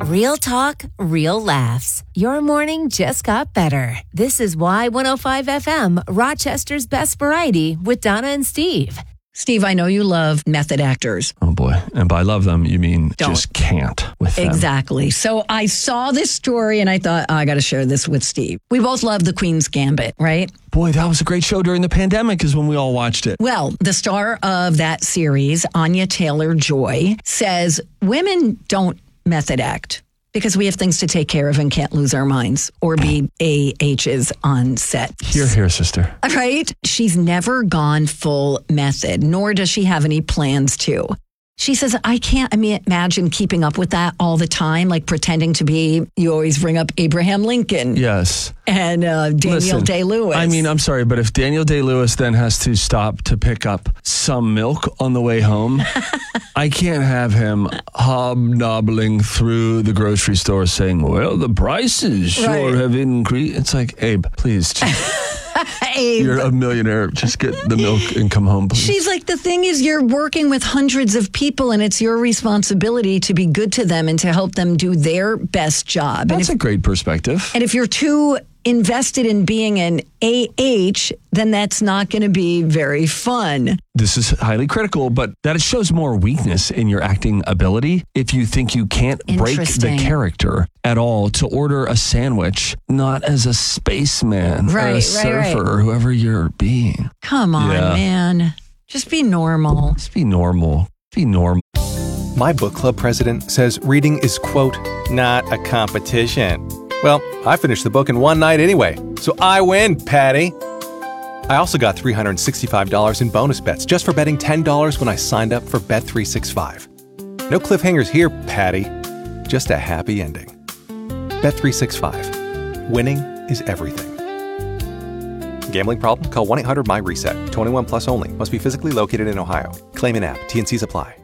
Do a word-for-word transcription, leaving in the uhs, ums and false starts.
Real talk, real laughs. Your morning just got better. This is Y one oh five F M, Rochester's best variety with Donna and Steve. Steve, I know you love method actors. Oh, boy. And by love them, you mean Don't. just can't with them. Exactly. So I saw this story and I thought, oh, I got to share this with Steve. We both love The Queen's Gambit, right? Boy, that was a great show during the pandemic is when we all watched it. Well, the star of that series, Anya Taylor-Joy, says women don't method act because we have things to take care of and can't lose our minds or be A H's on set. Here, here, sister. Right? She's never gone full method, nor does she have any plans to. She says, I can't I mean, imagine keeping up with that all the time, like pretending to be, you always bring up Abraham Lincoln. Yes. And uh, Daniel Listen, Day-Lewis. I mean, I'm sorry, but if Daniel Day-Lewis then has to stop to pick up some milk on the way home, I can't have him hobnobbling through the grocery store saying, well, the prices sure Right. have increased. It's like, Abe, please, just, Abe. you're a millionaire. Just get the milk and come home, please. She's like, the thing is, you're working with hundreds of people, and it's your responsibility to be good to them and to help them do their best job. That's and if, a great perspective. and if you're too invested in being an A H, then that's not going to be very fun. This is highly critical, but that shows more weakness in your acting ability if you think you can't break the Interesting. character at all to order a sandwich, not as a spaceman or Right, a right, surfer right. or whoever you're being. Come on, Yeah. man. Just be normal. Just be normal. Be normal. My book club president says reading is, quote, not a competition. Well, I finished the book in one night anyway, so I win, Patty. I also got three hundred sixty-five dollars in bonus bets just for betting ten dollars when I signed up for Bet three sixty-five. No cliffhangers here, Patty. Just a happy ending. Bet three sixty-five. Winning is everything. Gambling problem? Call one eight hundred my reset. twenty-one plus only. Must be physically located in Ohio. Claim in app. T and C's apply.